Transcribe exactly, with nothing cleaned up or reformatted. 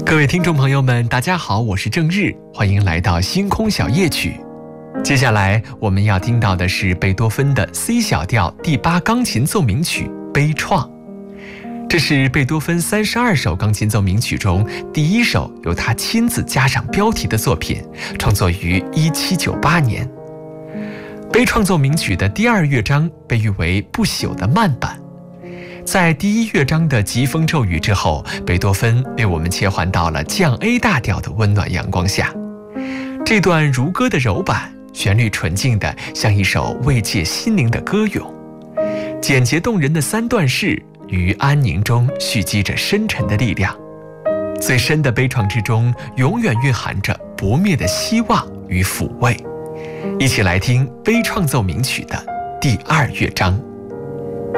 各位听众朋友们，大家好，我是郑日，欢迎来到星空小夜曲。接下来我们要听到的是贝多芬的 C 小调第八钢琴奏鸣曲《悲怆》，这是贝多芬三十二首钢琴奏鸣曲中第一首由他亲自加上标题的作品，创作于一七九八年。悲怆奏鸣曲的第二乐章被誉为不朽的慢板。在第一乐章的疾风骤雨之后，贝多芬为我们切换到了降 A 大调的温暖阳光下。这段如歌的柔板，旋律纯净的像一首慰藉心灵的歌咏。简洁动人的三段式于安宁中蓄积着深沉的力量。最深的悲怆之中，永远蕴含着不灭的希望与抚慰。一起来听悲怆奏鸣曲的第二乐章。